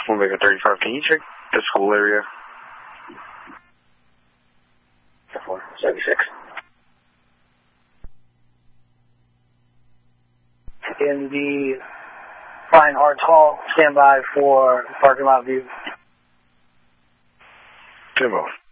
Omega 35, can you check the school area? 76. In the Fine Arts Hall, stand by for parking lot view. Timbo.